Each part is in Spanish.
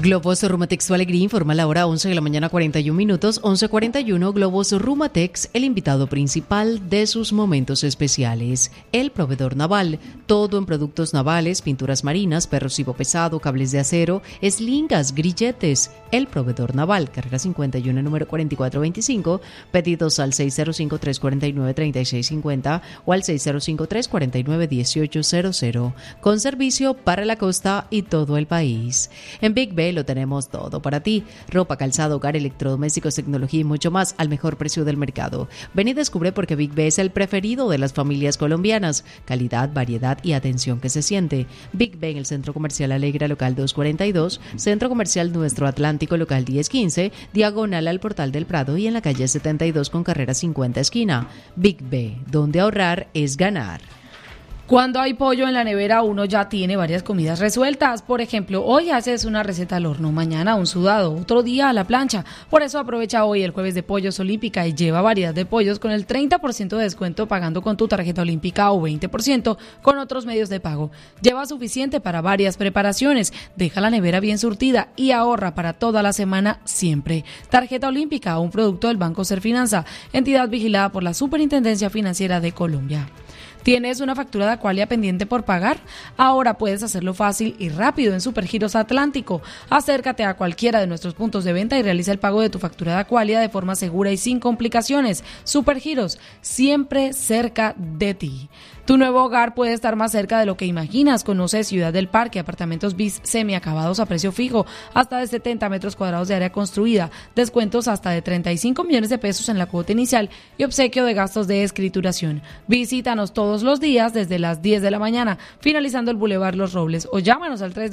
Globos Rumatex tu alegría informa la hora 11 de la mañana 41 minutos, 11:41. Globos Rumatex, el invitado principal de sus momentos especiales. El proveedor naval, todo en productos navales, pinturas marinas, perrosivo pesado, cables de acero, eslingas, grilletes. El proveedor naval, carrera 51, número 4425, pedidos al 605-349-3650 o al 605-349-1800, con servicio para la costa y todo el país. En Big Bay lo tenemos todo para ti: ropa, calzado, hogar, electrodomésticos, tecnología y mucho más al mejor precio del mercado. Ven y descubre por qué Big Bay es el preferido de las familias colombianas. Calidad, variedad y atención que se siente. Big Bay en el Centro Comercial Alegra, local 242, Centro Comercial Nuestro Atlántico, local 1015, diagonal al Portal del Prado y en la calle 72 con carrera 50 esquina. Big Bay, donde ahorrar es ganar. Cuando hay pollo en la nevera, uno ya tiene varias comidas resueltas. Por ejemplo, hoy haces una receta al horno, mañana un sudado, otro día a la plancha. Por eso aprovecha hoy el jueves de Pollos Olímpica y lleva variedad de pollos con el 30% de descuento pagando con tu tarjeta olímpica o 20% con otros medios de pago. Lleva suficiente para varias preparaciones, deja la nevera bien surtida y ahorra para toda la semana siempre. Tarjeta Olímpica, un producto del Banco Serfinanza, entidad vigilada por la Superintendencia Financiera de Colombia. ¿Tienes una factura de Aqualia pendiente por pagar? Ahora puedes hacerlo fácil y rápido en Supergiros Atlántico. Acércate a cualquiera de nuestros puntos de venta y realiza el pago de tu factura de Aqualia de forma segura y sin complicaciones. Supergiros, siempre cerca de ti. Tu nuevo hogar puede estar más cerca de lo que imaginas. Conoce Ciudad del Parque, apartamentos bis semiacabados a precio fijo, hasta de 70 metros cuadrados de área construida, descuentos hasta de 35 millones de pesos en la cuota inicial y obsequio de gastos de escrituración. Visítanos todos los días desde las 10 de la mañana, finalizando el Boulevard Los Robles, o llámanos al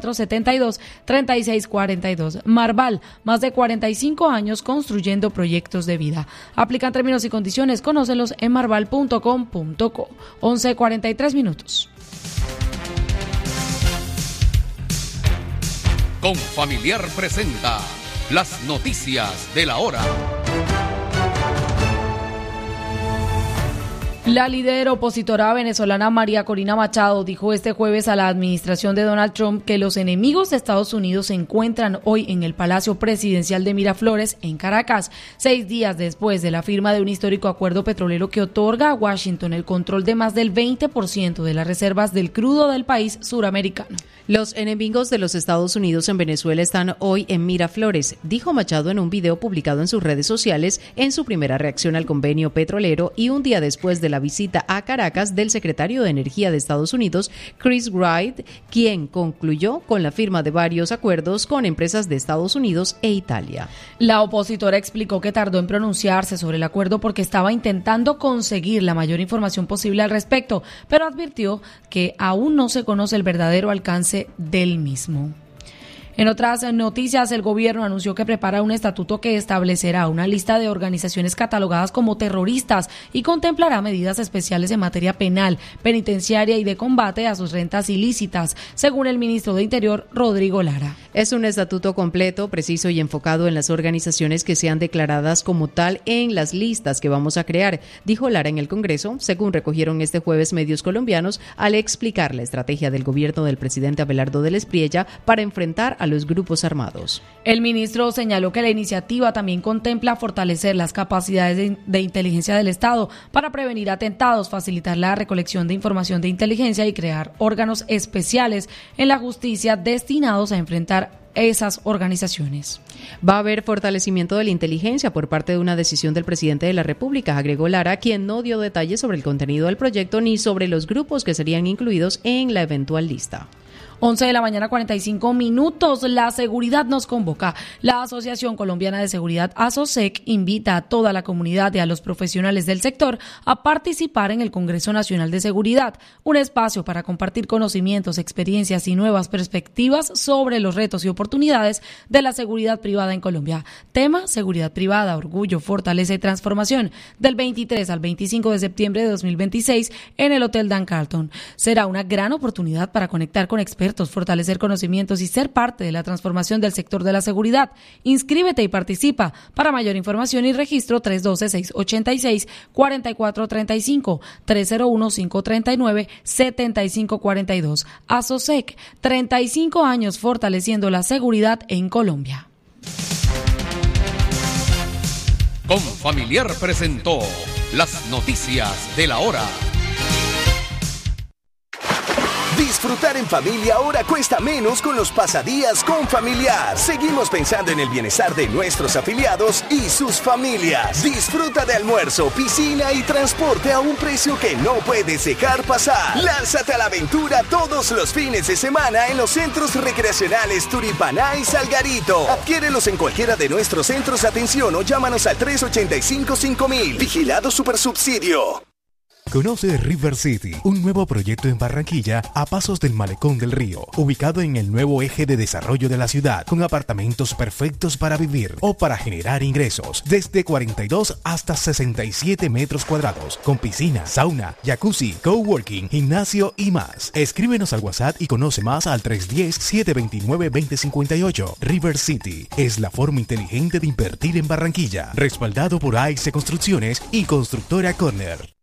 312-472-3642. Marval, más de 45 años construyendo proyectos de vida. Aplican términos y condiciones, conócelos en marval.com.co. 11:43 minutos. Confamiliar presenta las noticias de la hora. La líder opositora venezolana María Corina Machado dijo este jueves a la administración de Donald Trump que los enemigos de Estados Unidos se encuentran hoy en el Palacio Presidencial de Miraflores, en Caracas, 6 días después de la firma de un histórico acuerdo petrolero que otorga a Washington el control de más del 20% de las reservas del crudo del país suramericano. Los enemigos de los Estados Unidos en Venezuela están hoy en Miraflores, dijo Machado en un video publicado en sus redes sociales en su primera reacción al convenio petrolero y un día después de la visita a Caracas del secretario de Energía de Estados Unidos, Chris Wright, quien concluyó con la firma de varios acuerdos con empresas de Estados Unidos e Italia. La opositora explicó que tardó en pronunciarse sobre el acuerdo porque estaba intentando conseguir la mayor información posible al respecto, pero advirtió que aún no se conoce el verdadero alcance del mismo. En otras noticias, el gobierno anunció que prepara un estatuto que establecerá una lista de organizaciones catalogadas como terroristas y contemplará medidas especiales en materia penal, penitenciaria y de combate a sus rentas ilícitas, según el ministro de Interior, Rodrigo Lara. Es un estatuto completo, preciso y enfocado en las organizaciones que sean declaradas como tal en las listas que vamos a crear, dijo Lara en el Congreso, según recogieron este jueves medios colombianos al explicar la estrategia del gobierno del presidente Abelardo del Espriella para enfrentar a los grupos armados. El ministro señaló que la iniciativa también contempla fortalecer las capacidades de inteligencia del Estado para prevenir atentados, facilitar la recolección de información de inteligencia y crear órganos especiales en la justicia destinados a enfrentar esas organizaciones. Va a haber fortalecimiento de la inteligencia por parte de una decisión del presidente de la República, agregó Lara, quien no dio detalles sobre el contenido del proyecto ni sobre los grupos que serían incluidos en la eventual lista. 11 de la mañana 45 minutos. La seguridad nos convoca. La Asociación Colombiana de Seguridad, ASOSEC, invita a toda la comunidad y a los profesionales del sector a participar en el Congreso Nacional de Seguridad, un espacio para compartir conocimientos, experiencias y nuevas perspectivas sobre los retos y oportunidades de la seguridad privada en Colombia. Tema: seguridad privada, orgullo, fortaleza y transformación, del 23 al 25 de septiembre de 2026 en el Hotel Dan Carlton. Será una gran oportunidad para conectar con expertos expertos, fortalecer conocimientos y ser parte de la transformación del sector de la seguridad. Inscríbete y participa. Para mayor información y registro, 312-686-4435, 301-539-7542. ASOSEC, 35 años fortaleciendo la seguridad en Colombia. Confamiliar presentó las noticias de la hora. Disfrutar en familia ahora cuesta menos con los pasadías Confamiliar. Seguimos pensando en el bienestar de nuestros afiliados y sus familias. Disfruta de almuerzo, piscina y transporte a un precio que no puedes dejar pasar. Lánzate a la aventura todos los fines de semana en los centros recreacionales Turipaná y Salgarito. Adquiérelos en cualquiera de nuestros centros de atención o llámanos al 385-5000. Vigilado Supersubsidio. Conoce River City, un nuevo proyecto en Barranquilla a pasos del Malecón del Río, ubicado en el nuevo eje de desarrollo de la ciudad, con apartamentos perfectos para vivir o para generar ingresos, desde 42 hasta 67 metros cuadrados, con piscina, sauna, jacuzzi, coworking, gimnasio y más. Escríbenos al WhatsApp y conoce más al 310-729-2058. River City es la forma inteligente de invertir en Barranquilla, respaldado por AIC Construcciones y Constructora Corner.